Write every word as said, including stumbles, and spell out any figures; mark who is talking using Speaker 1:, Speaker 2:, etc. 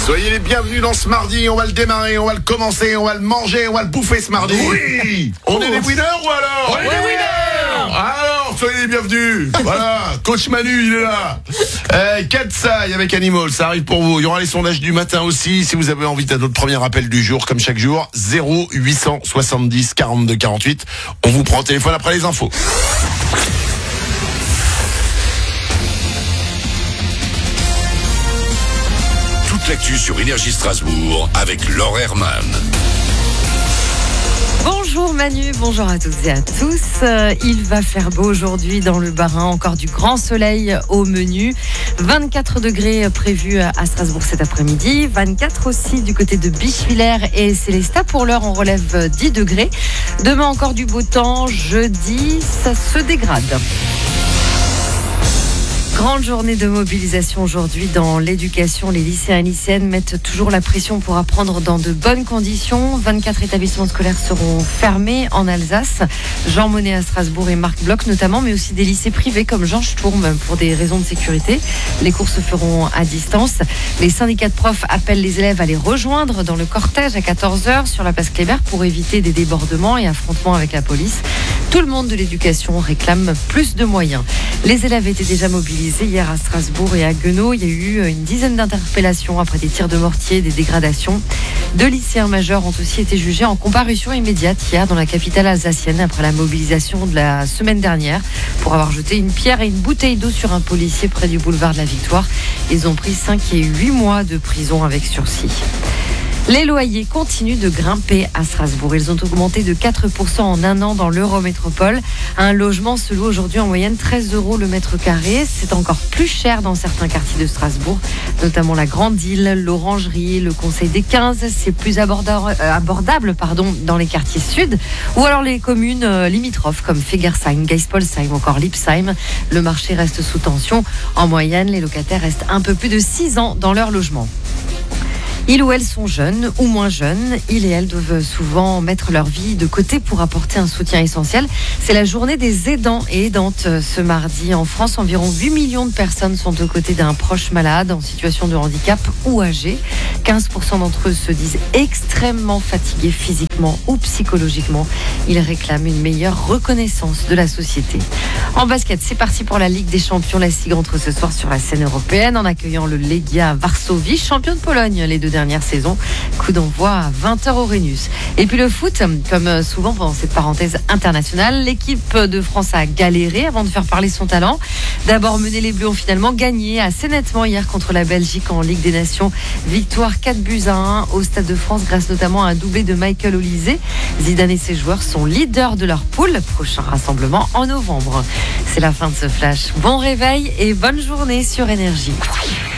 Speaker 1: Soyez les bienvenus dans ce mardi, on va le démarrer, on va le commencer, on va le manger, on va le bouffer ce mardi.
Speaker 2: Oui.
Speaker 1: On est les winners ou alors?
Speaker 2: On est les winners.
Speaker 1: Alors, soyez les bienvenus. Voilà, Coach Manu, il est là. Euh, Katsai avec Animal, ça arrive pour vous. Il y aura les sondages du matin aussi, si vous avez envie de notre premier appel du jour, comme chaque jour, zéro huit cent soixante-dix quarante-deux quarante-huit. On vous prend au téléphone après les infos.
Speaker 2: Toute l'actu sur Énergie Strasbourg avec Laure Herman.
Speaker 3: Bonjour Manu, bonjour à toutes et à tous. Euh, il va faire beau aujourd'hui dans le Bas-Rhin, encore du grand soleil au menu. vingt-quatre degrés prévus à Strasbourg cet après-midi, vingt-quatre aussi du côté de Bischwiller et Célestat. Pour l'heure, on relève dix degrés. Demain, encore du beau temps. Jeudi, ça se dégrade. Grande journée de mobilisation aujourd'hui dans l'éducation. Les lycéens et lycéennes mettent toujours la pression pour apprendre dans de bonnes conditions. vingt-quatre établissements scolaires seront fermés en Alsace. Jean Monnet à Strasbourg et Marc Bloch notamment, mais aussi des lycées privés comme Jean Sturm pour des raisons de sécurité. Les cours se feront à distance. Les syndicats de profs appellent les élèves à les rejoindre dans le cortège à quatorze heures sur la place Kléber pour éviter des débordements et affrontements avec la police. Tout le monde de l'éducation réclame plus de moyens. Les élèves étaient déjà mobilisés hier à Strasbourg et à Guenot. Il y a eu une dizaine d'interpellations après des tirs de mortier, des dégradations. Deux lycéens majeurs ont aussi été jugés en comparution immédiate hier dans la capitale alsacienne après la mobilisation de la semaine dernière pour avoir jeté une pierre et une bouteille d'eau sur un policier près du boulevard de la Victoire. Ils ont pris cinq et huit mois de prison avec sursis. Les loyers continuent de grimper à Strasbourg. Ils ont augmenté de quatre pour cent en un an dans l'Eurométropole. Un logement se loue aujourd'hui en moyenne treize euros le mètre carré. C'est encore plus cher dans certains quartiers de Strasbourg, notamment la Grande Île, l'Orangerie, le Conseil des quinze. C'est plus abordable, euh, abordable pardon, dans les quartiers sud ou alors les communes euh, limitrophes comme Fegersheim, Geispolsheim ou encore Lipsheim. Le marché reste sous tension. En moyenne, les locataires restent un peu plus de six ans dans leur logement. Ils ou elles sont jeunes ou moins jeunes. Ils et elles doivent souvent mettre leur vie de côté pour apporter un soutien essentiel. C'est la journée des aidants et aidantes ce mardi. En France, environ huit millions de personnes sont aux côtés d'un proche malade en situation de handicap ou âgé. quinze pour cent d'entre eux se disent extrêmement fatigués physiquement ou psychologiquement. Ils réclament une meilleure reconnaissance de la société. En basket, c'est parti pour la Ligue des Champions. La SIG entre ce soir sur la scène européenne en accueillant le Legia Varsovie, champion de Pologne les deux dernière saison. Coup d'envoi à vingt heures au Rhenus. Et puis le foot, comme souvent pendant cette parenthèse internationale, l'équipe de France a galéré avant de faire parler son talent. D'abord mené, les Bleus ont finalement gagné assez nettement hier contre la Belgique en Ligue des Nations. Victoire quatre buts à un au Stade de France grâce notamment à un doublé de Michael Olise. Zidane et ses joueurs sont leaders de leur poule. Prochain rassemblement en novembre. C'est la fin de ce flash. Bon réveil et bonne journée sur Énergie.